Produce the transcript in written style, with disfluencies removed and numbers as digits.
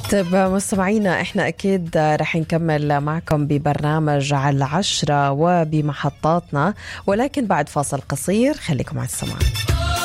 طيب مستمعينا، احنا اكيد رح نكمل معكم ببرنامج على 10 وبمحطاتنا، ولكن بعد فاصل قصير. خليكم على السماع.